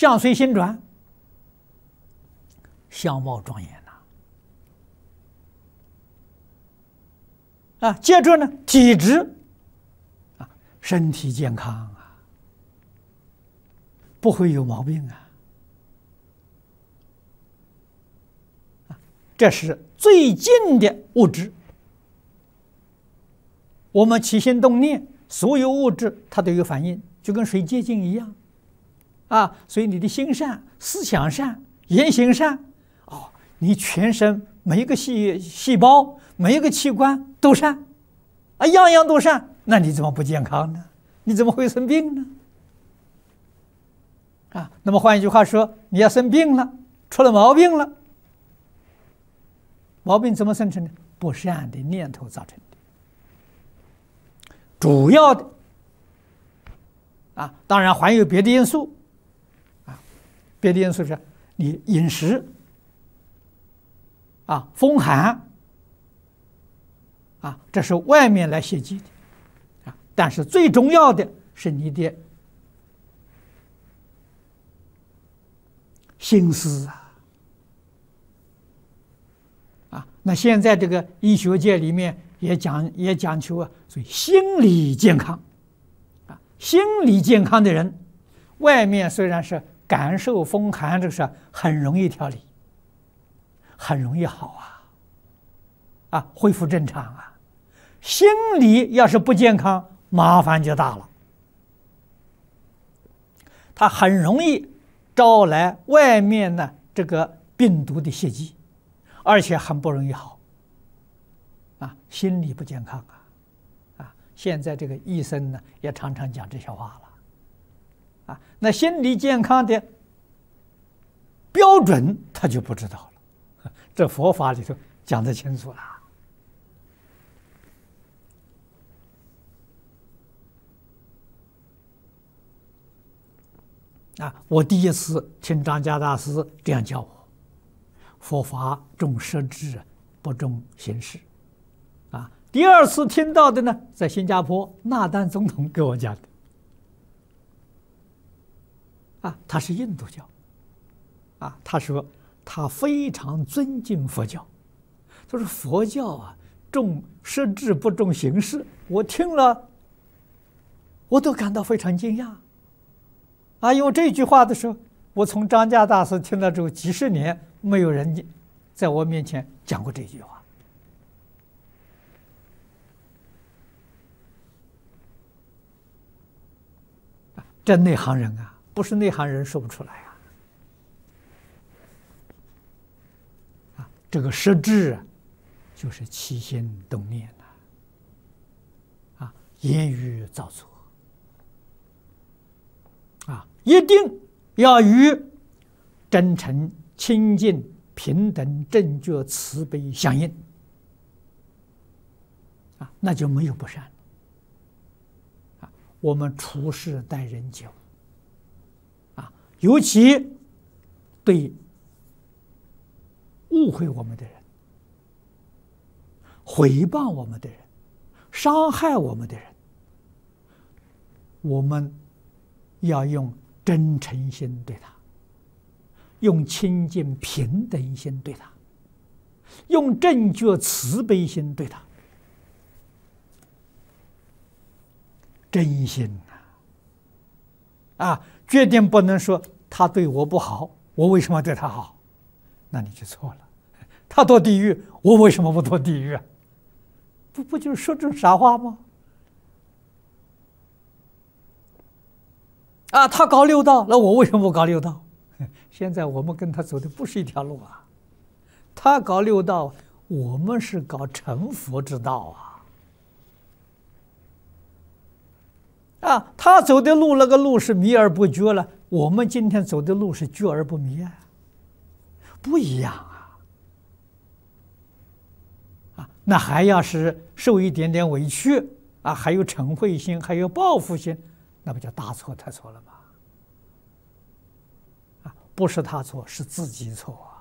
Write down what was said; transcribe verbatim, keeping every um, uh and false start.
相随心转，相貌庄严呐、啊。接着呢，体质啊，身体健康啊，不会有毛病啊。啊，这是最近的物质。我们起心动念，所有物质它都有反应，就跟水接近一样。啊，所以你的心善、思想善、言行善，哦，你全身每一个细细胞、每一个器官都善，啊，样样都善，那你怎么不健康呢？你怎么会生病呢？啊，那么换一句话说，你要生病了，出了毛病了，毛病怎么生成的？不善的念头造成的。主要的啊，当然还有别的因素啊，别的因素是你饮食啊、风寒啊，这是外面来泄气的啊，但是最重要的是你的心思啊啊，那现在这个医学界里面也讲也讲求啊，所以心理健康啊，心理健康的人，外面虽然是感受风寒，这个事很容易调理，很容易好啊，啊，恢复正常啊。心理要是不健康，麻烦就大了，它很容易招来外面呢这个病毒的袭击，而且很不容易好。啊，心理不健康啊，啊，现在这个医生呢也常常讲这些话了，啊，那心理健康的标准他就不知道了，这佛法里头讲得清楚了。啊，我第一次听张家大师这样教我，佛法重实质，不重形式。啊，第二次听到的呢，在新加坡纳丹总统给我讲的。啊，他是印度教。啊，他说他非常尊敬佛教，他说佛教啊重实质不重形式。我听了，我都感到非常惊讶。啊，因为这句话的时候，我从张家大师听了之后，几十年没有人在我面前讲过这句话。啊，这内行人啊，不是内行人说不出来啊。啊，这个实质啊，就是起心动念呐，啊，言语造作。啊，一定要与真诚、清净、平等、正觉、慈悲相应，啊，那就没有不善。啊，我们处事待人接物，啊，尤其对误会我们的人、诽谤我们的人、伤害我们的人，我们要用真诚心对他，用清净平等心对他，用正觉慈悲心对他，真心啊！啊，决定不能说他对我不好，我为什么对他好？那你就错了。他堕地狱，我为什么不堕地狱啊？不不就是说这种傻话吗？啊，他搞六道，那我为什么不搞六道？现在我们跟他走的不是一条路啊。他搞六道，我们是搞成佛之道啊。啊，他走的路那个路是迷而不觉了，我们今天走的路是觉而不迷啊，不一样啊。啊，那还要是受一点点委屈啊，还有嗔恚心，还有报复心。那不叫大错特错了吗？啊，不是他错，是自己错啊。